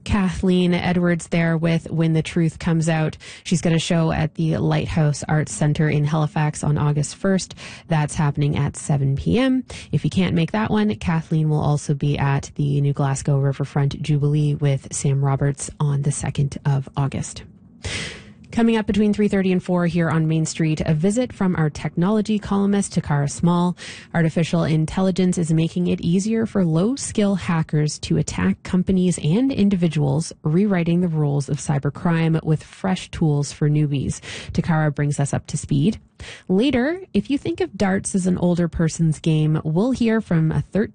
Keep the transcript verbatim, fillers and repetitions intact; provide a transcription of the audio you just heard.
Kathleen Edwards there with When the Truth Comes Out. She's going to show at the Lighthouse Arts Centre in Halifax on August first. That's happening at seven p.m. If you can't make that one, Kathleen will also be at the New Glasgow Riverfront Jubilee with Sam Roberts on the second of August. Coming up between three thirty and four here on Main Street, a visit from our technology columnist, Takara Small. Artificial intelligence is making it easier for low-skill hackers to attack companies and individuals, rewriting the rules of cybercrime with fresh tools for newbies. Takara brings us up to speed. Later, if you think of darts as an older person's game, we'll hear from a